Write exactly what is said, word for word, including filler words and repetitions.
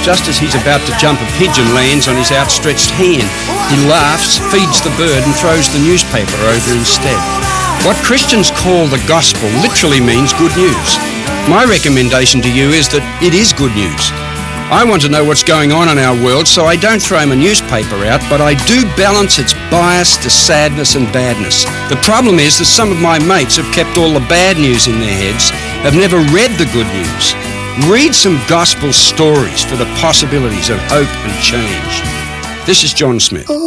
Just as he's about to jump, a pigeon lands on his outstretched hand. He laughs, feeds the bird and throws the newspaper over instead. What Christians call the gospel literally means good news. My recommendation to you is that it is good news. I want to know what's going on in our world, so I don't throw my newspaper out, but I do balance its bias to sadness and badness. The problem is that some of my mates have kept all the bad news in their heads, have never read the good news. Read some gospel stories for the possibilities of hope and change. This is John Smith.